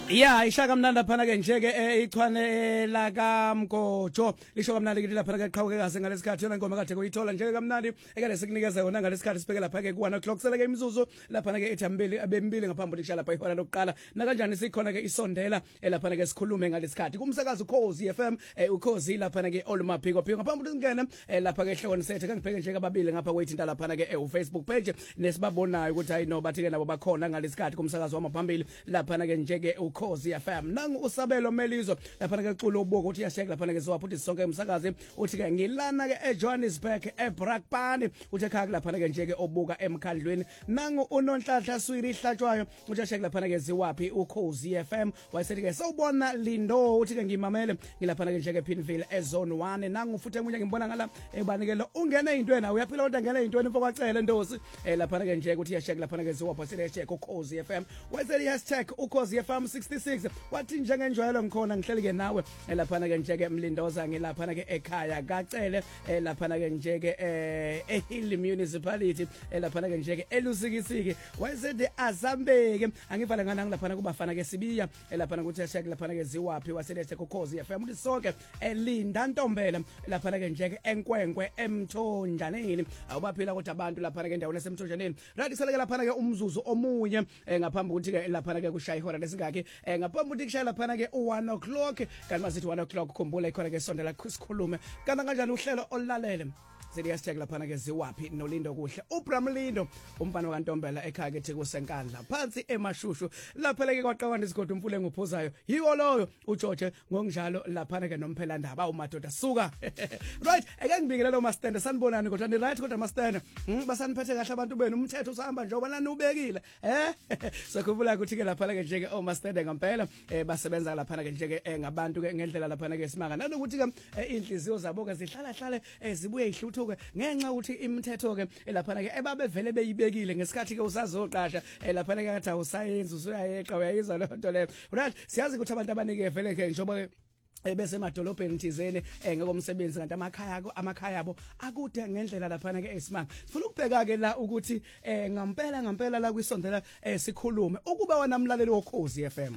Yeah, ishaka mnanda phana ke njeke ichwane la kaMgojo lisho kamnandi kithi lapha ke qhawuke kaze ngalesikhathi yona ingoma kade kuyithola njeke kamnandi ekade sikunikeza yona ngalesikhathi sibeke lapha ke ku1 o'clock sele ke imizuzu lapha ke ethambili abembili ngaphambi kokuthi lapha ihora lokuqala na kanjani sikhona ke isondela lapha ke sikhulume ngalesikhathi kumsakazo Ukhozi FM Ukhozi lapha ke olumaphiko phiko ngaphambi kokuthi ngene lapha ke ehlokweni sethu kangibheke njeke ababili ngapha kwethinta lapha ke uFacebook page nesibabonayo ukuthi ayino bathi ke nabo bakhona ngalesikhathi kumsakazo wamaphambili lapha ke njeke Ukhozi FM nangu usabelo Melizo lapha ke culo ubuko uthi yasheka lapha ke siwaphuthi sonke umsakazi uthi ke ngilana ke eJohannesburg eBrakpan uthi ekhaya lapha ke njeke obuka emkhandlweni nangu uNonhlanhla Swiri ihlatshwayo uthi yasheka lapha ke ziwaphi Ukhozi FM wayesethi ke sawubona Lindo uthi ke ngimamele ngilapha ke njeke Pimville ezone 1 nangu futhi emunye ngimbona ngala ebanikelo ungene into na uyaphila kodwa ngene into mfoko wacela ndosi lapha ke njeke uthi yasheka lapha ke ziwaphi silecheck Ukhozi FM wayesethi #Ukhozi FM 66 wathi njengenjwayelo ngikhona ngihleleke nawe lapha ke njeke Mlindoza ngilapha ke ekhaya kacele lapha ke njeke eHill Municipality lapha ke njeke elusikisiki wayesethi azambeke angivala ngana ngilapha kubafana ke sibiya lapha ukuthi yasheka lapha ke ziwaphi waselethe Ukhozi FM uthi sonke elinda ntombela lapha ke njeke enkwenkwe emthonjaneni awubaphila kodwa abantu lapha ke endaweni esemthonjaneni right seleke lapha ke umzuzu omunye ngaphambi ukuthi ke lapha ke kushaya ihora lesingaki ngaphambi ukuthi kushaya lapha ke u1 o'clock kanti masithi 1 o'clock khumbula ikhona ke sondela sikhulume kana kanjani uhlelo olulalele Siyasitheka lapha ke ziwaphi noLindo kuhle uBramlindo umfana kaNtombela ekhaya ke kusenkandla phansi emashushu lapha ke kwaqawana isigodo umfule nguphuzayo yiwo loyo uJoje ngokunjalo lapha ke nomphela ndaba umadoda suka right ake ngibingelela lo master sanibonani kodwa ni right kodwa master basaniphethe kahle abantu benu umthetho usahamba njengoba nani ubekile sakhumbula ukuthi ke lapha ke njeke master ngempela basebenza lapha ke njeke ngabantu ke ngendlela lapha ke simanga nanokuthi ke inhliziyo zabo ke zihlala zibuye ihluthu ngenxa ukuthi imithetho ke lapha ke ebabevele beyibekile ngesikhathi ke usazoqasha lapha ke ngathi awusayenza usuyayeqa uyayizwa lo nto leyo right siyazi ukuthi abantu abanike vele ke njengoba bese emadolobheni thizene ngekomsebenzi kanti amakhaya abo akude ngendlela lapha ke esimanga sifuna ukubheka ke la ukuthi ngempela la kwisondela sikhulume ukuba wena mlaleli woKhozi FM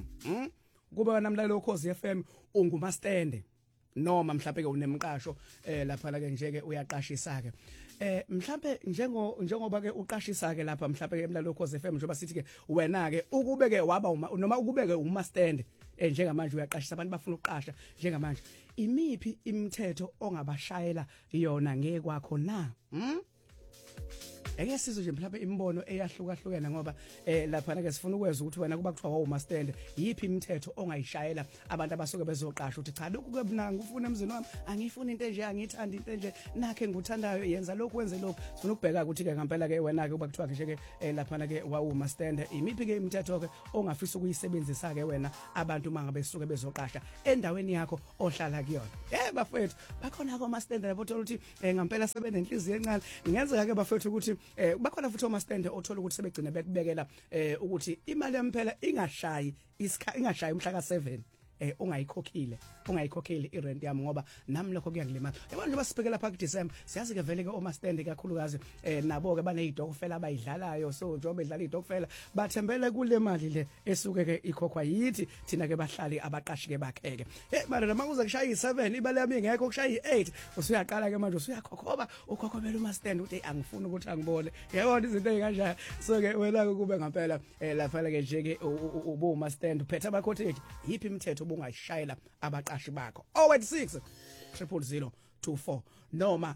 kuba wena mlaleli woKhozi FM ungumastende noma mhlawumbe ke unemqasho lapha ke njeke uyaqashisa ke mhlawumbe njengoba ke uqashisa ke lapha mhlawumbe ke emlalelo Ukhozi FM njengoba sithi ke wena ke ukube ke waba noma ukube ke umastende njengamanje uyaqashisa abantu bafuna ukuqasha njengamanje imiphi imithetho ongabashayela yona ngeke kwakho na eke sizwe nje mhlawumbe imbono eyahlukahlukene ngoba lapha ke sifuna ukwenza ukuthi wena kuba kuthiwa wawumastende yiphi imithetho ongayishayela abantu abasuke bezoqasha uthi cha lokhu kebunanga ufuna emzini wami angifuni into enje angithandi into enje nakhe ngikuthandayo yenza lokhu wenze lokhu sifuna ukubheka ukuthi ke ngempela ke wena ke kuba kuthiwa nje ke lapha ke wawumastende imiphi ke imithetho ke ongafisa ukuyisebenzisa ke wena abantu mangabe besuke bezoqasha endaweni yakho ohlala kuyona bafethu bakhona ko mastende labo thola ukuthi ngempela sebenenhliziyo encane ngenzeka ke bafethu ukuthi bakhona futhi omastende othola ukuthi sebegcina bekubekela ukuthi imali yamphela ingashayi umhla ka7 ungayikhokhile irent yami ngoba nami lokho kuyangilimala yabona nje basibhekela phakathi December siyazi ke vele ke omastende kakhulukazi nabo ke banezidokufela abayidlalayo so njengoba bedlala idokufela bathembele kule mali le esuke ke ikhokhwa yithi thina ke bahlali abaqashi ke bakheke mara makuza kushaya i7 ibale yami ngekho kushaya i8 usuyaqala ke manje usuyakhokhoba ukhokhobela umastende uthi angifuni ukuthi angibone yabona izinto ezikanjalo so ke wena kube ngempela lapha ke nje ke ubu umastende uphethe abakhotheji yipi imithetho ungayishayela abaqashi bakho 086 00024 noma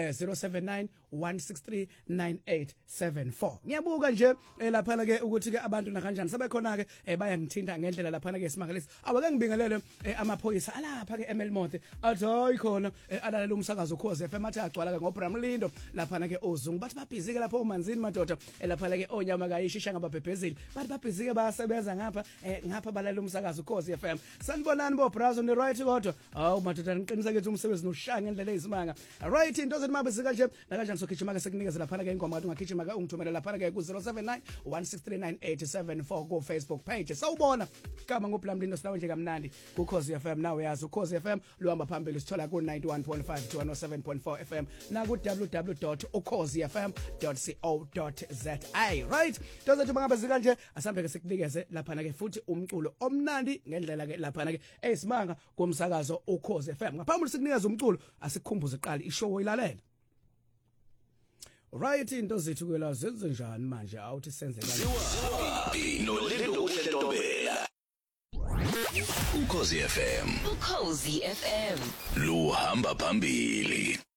0791639874 ngiyabuka nje lapha ke ukuthi ke abantu na kanjani sebekhona ke bayangithinta ngendlela lapha ke simangalisi awake ngibingelele amaphoyisa alapha ke eMelmoth athi hayi khona alalela umsakazo Ukhozi FM athi agcwala ke ngoBramlindo lapha ke ozungu bathi babhizi ke lapha umanzini madoda lapha ke onyama kayishisha ngababhebhezile bathi babhizi ke bayasebenza ngapha balalela umsakazo Ukhozi FM sanibonani bo brazo ni right kodwa awu madoda niqiniseke ukuthi umsebenzi noshaya ngendlela ezimanga right into mabe sika nje na kanjani so gijima ke sikunikeze lapha ke ingoma ngathi ungagijima ke ungithumela lapha ke ku 079 1639874 ku Facebook page. Sawubona kama ngublamlindo sinawe nje kamnandi ku Khosi FM. Nawe yazi uKhosi FM luhamba phambili sithola ku 91.5 to 107.4 FM na ku www.ukhosifm.co.za. Right, dozathi bangabe zikanje asambe ke sikunikeze lapha ke futhi umculo omnandi ngendlela ke lapha ke eyisimanga kumsakazo uKhosi FM. Ngaphambi sikunikeza umculo asikukhumbuze iqala ishow ilalela. Right, into zethu kwela zenze njani manje awuthi senze kanjani no Lindo Uhlentobela uKhosi FM uKhosi FM luhamba phambili.